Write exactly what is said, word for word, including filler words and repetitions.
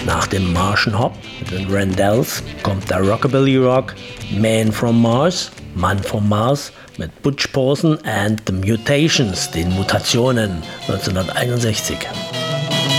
Nach dem Martian Hop mit den Randells kommt der Rockabilly Rock Man from Mars, Mann vom Mars mit Butch Posen and the Mutations, den Mutationen, neunzehnhunderteinundsechzig.